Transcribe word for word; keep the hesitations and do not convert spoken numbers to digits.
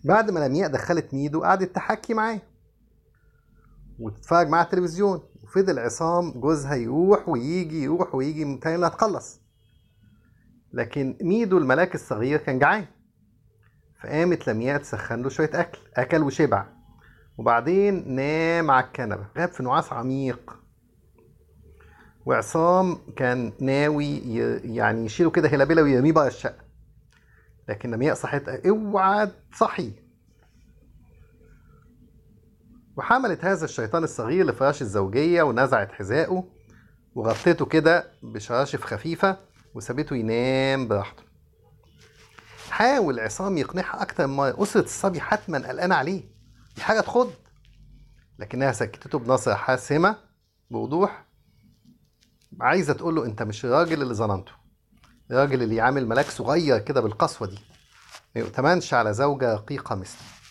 بعد ما لمياء دخلت ميدو قعدت تحكي معاه وتتفرج معاه على التلفزيون، وفضل عصام جوزها يروح ويجي يروح ويجي متهيألي إنها تخلص. لكن ميدو الملاك الصغير كان جعان، فقامت لمياء تسخن له شوية أكل، أكل وشبع، وبعدين نام على الكنبة غاب في نعاس عميق. وعصام كان ناوي ي- يعني يشيله كده هلابيلا ويرميه بره الشقة، لكن لمياء صحت اوعى تصحي، وحملت هذا الشيطان الصغير لفراش الزوجية ونزعت حذائه وغطيته كده بشراشف خفيفة وسابته ينام براحته. حاول عصام يقنعها أكتر من مرة، أسرة الصبي حتما قلقانة عليه، دي حاجة تخض، لكنها سكتته بنظرة حاسمة بوضوح، عايزة تقول له أنت مش الراجل اللي ظننته، الراجل اللي يعامل ملاك صغير كده بالقسوة دي ما يؤتمنش على زوجة رقيقة مثلي.